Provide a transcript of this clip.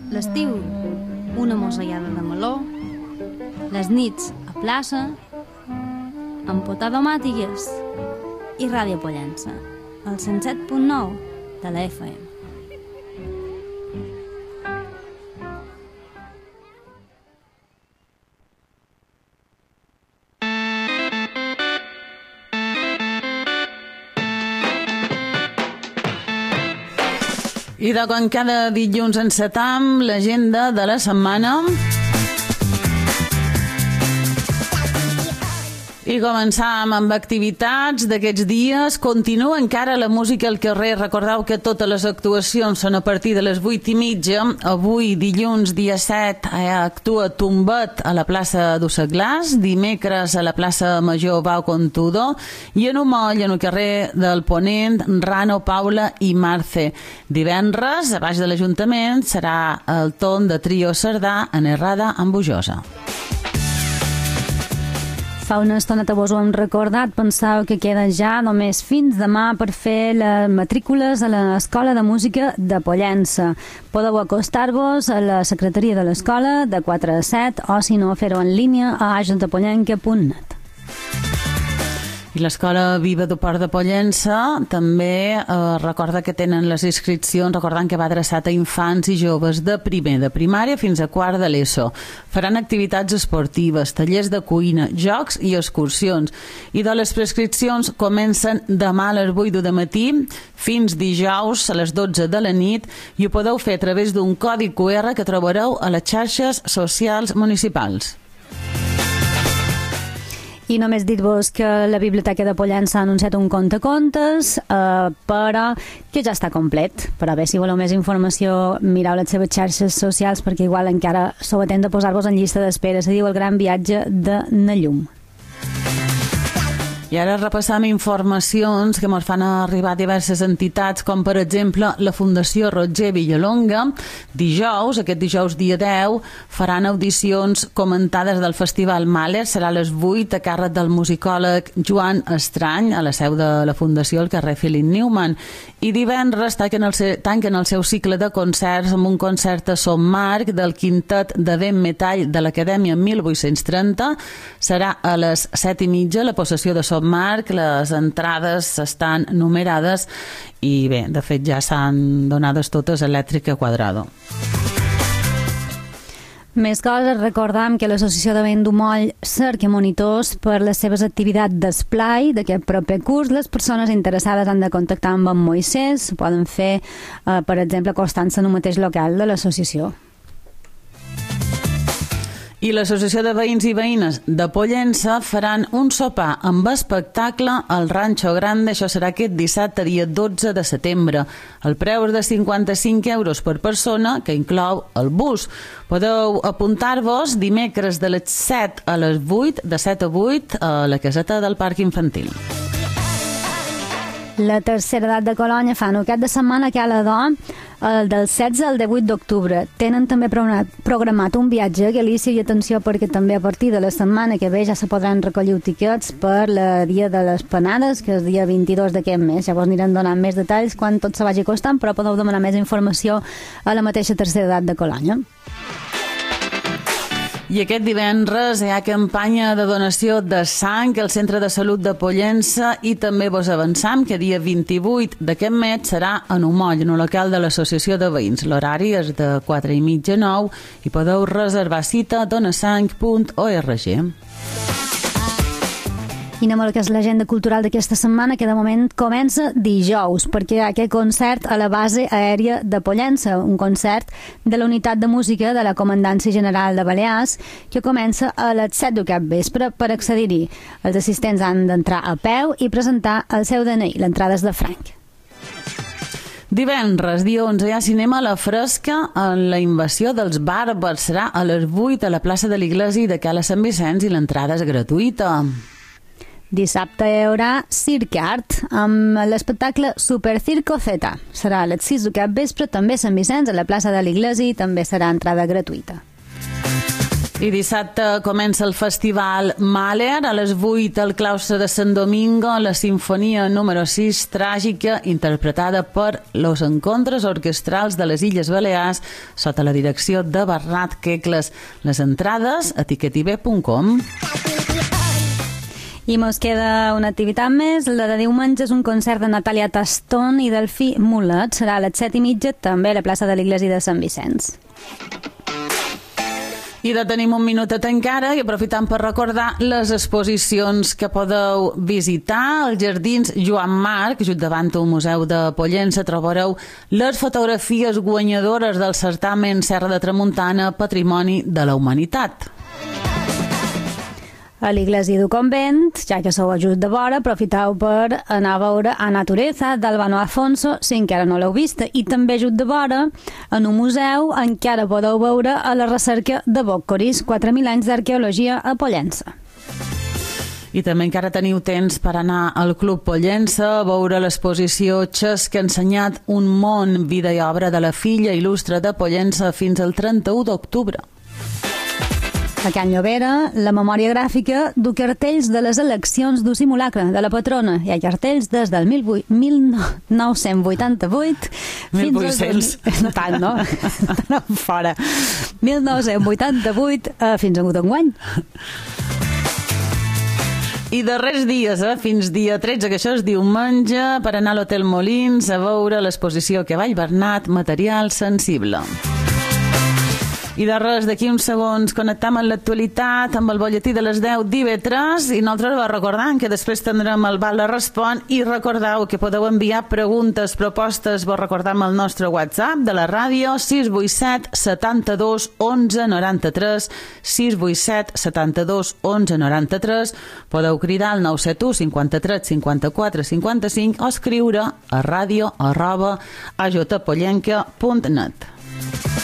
L'estiu, una mossegada de meló, les nits a plaça, empotar domàtigues i Ràdio Pollença, el 107.9 de la FM. I de quan cada dilluns encetam l'agenda de la setmana i començam amb activitats d'aquests dies. Continua encara la música al carrer. Recordeu que totes les actuacions són a partir de les 8:30. Avui, dilluns, dia 7, actua Tombet a la plaça d'Usseglàs, dimecres a la plaça Major Bau Contudo i en Umoll, en el carrer del Ponent, Rano, Paula i Marce. Divendres, a baix de l'Ajuntament, serà el torn de Trio Cerdà en Errada amb Bujosa. Fa una estoneta vos ho hem recordat, penseu que queda ja només fins demà per fer les matrícules a l'Escola de Música de Pollença. Podeu acostar-vos a la secretaria de l'escola de 4 a 7 o, si no, fer-ho en línia a ajuntapollenca.net. I l'Escola Viva de Port de Pollença també recorda que tenen les inscripcions, recordant que va adreçat a infants i joves de primer de primària fins a quart de l'ESO. Faran activitats esportives, tallers de cuina, jocs i excursions. I de les prescripcions comencen demà a les 8 del matí fins dijous a les 12 de la nit i ho podeu fer a través d'un codi QR que trobareu a les xarxes socials municipals. I només dir-vos que la Biblioteca de Pollença ha anunciat un contacontes, però que ja està complet. Però bé, si voleu més informació, mireu les seves xarxes socials perquè igual encara sou a temps de posar-vos en llista d'espera. Se diu El Gran Viatge de na Llum. I ara repassam informacions que ens fan arribar diverses entitats, com per exemple la Fundació Roger Villalonga. Aquest dijous dia 10, faran audicions comentades del Festival Mahler. Serà a les 8 a càrrec del musicòleg Joan Estrany, a la seu de la Fundació, al carrer Philip Newman. I divendres tanquen el seu cicle de concerts amb un concert a Son Marc del quintet de vent metall de l'Acadèmia 1830. Serà a les 7:30 la possessió de Son Marc. Les entrades estan numerades i bé, de fet ja s'han donades totes a Elèctrica Quadrado. Més coses, recordam que l'Associació de Vent d'Umoll cerca monitors per les seves activitats d'esplai d'aquest proper curs. Les persones interessades han de contactar amb en Moisès. Ho poden fer, per exemple, acostant-se en un mateix local de l'associació. I l'Associació de Veïns i Veïnes de Pollença faran un sopar amb espectacle al Rancho Grande. Això serà aquest dissabte, dia 12 de setembre. El preu és de 55 euros per persona, que inclou el bus. Podeu apuntar-vos dimecres de les 7 a les 8, de 7 a 8, a la caseta del Parc Infantil. La tercera edat de Colònia fan aquest de setmana a Cala d'Or, del 16 al 18 d'octubre. Tenen també programat un viatge a Galícia i atenció perquè també a partir de la setmana que ve ja se podran recollir tiquets per la Dia de les Panades, que és dia 22 d'aquest mes. Llavors anirem donant més detalls quan tot se vagi costant, però podeu demanar més informació a la mateixa tercera edat de Colònia. I aquest divendres hi ha campanya de donació de sang al Centre de Salut de Pollença i també vos avançam que dia 28 d'aquest mes serà en Umoll, en un local de l'Associació de Veïns. L'horari és de 4:30 a 9 i podeu reservar cita a donasang.org. I anem al que és l'agenda cultural d'aquesta setmana, que de moment comença dijous, perquè hi ha aquest concert a la base aèria de Pollença, un concert de la unitat de música de la Comandància General de Balears, que comença a les 7 d'aquest vespre. Per accedir-hi, els assistents han d'entrar a peu i presentar el seu DNI. L'entrada és de franc. Divendres, dia 11, hi ha cinema a la fresca en la invasió dels bàrbars. Serà a les 8 a la plaça de l'Iglésia de Cala Sant Vicenç i l'entrada és gratuïta. Dissabte hi haurà Circ Art amb l'espectacle Super Circo Z. Serà a les 6 d'aquest vespre, també a Sant Vicenç, a la plaça de l'Iglésia, i també serà entrada gratuïta. I dissabte comença el festival Mahler, a les 8 al claustre de Sant Domingo, la sinfonia número 6 tràgica, interpretada per Los Encontres Orquestrals de les Illes Balears, sota la direcció de Bernat Quecles. Les entrades a tiquetib.com. I mos queda una activitat més. La de diumenge és un concert de Natàlia Taston i Delfí Mulet. Serà a les 7:30, també a la plaça de l'Església de Sant Vicenç. I tenim un minutet encara i aprofitant per recordar les exposicions que podeu visitar als Jardins Joan Marc, just davant del Museu de Pollença, trobareu les fotografies guanyadores del certamen Serra de Tramuntana Patrimoni de la Humanitat. A l'Iglésia du Convent, ja que sou a just de vora, aprofiteu per anar a veure A Natureza d'Albano Afonso, si encara no l'heu vista, i també just de vora, en un museu encara podeu veure a la recerca de Boccoris, 4.000 anys d'arqueologia a Pollença. I també encara teniu temps per anar al Club Pollença a veure l'exposició Xes que ha ensenyat un món, vida i obra de la filla il·lustre de Pollença fins al 31 d'octubre. A Can Llobera, la memòria gràfica du cartells de les eleccions d'un simulacre de la patrona. Hi ha cartells des del 1988 1800. No tant, no? No, fora. 1988 fins a enguany. I darrers dies, fins dia 13, que això és diumenge, per anar a l'Hotel Molins a veure l'exposició que Vall Bernat, material sensible. I de res, d'aquí uns segons connectem amb l'actualitat, amb el butlletí de les 10 d'IV3, i nosaltres vos recordant que després tindrem el Val Respon, i recordeu que podeu enviar preguntes, propostes, vos recordam el nostre WhatsApp de la ràdio 687 72 11 93, 687 72 11 93, podeu cridar al 971 53 54 55 o escriure a radio@ajpollenca.net.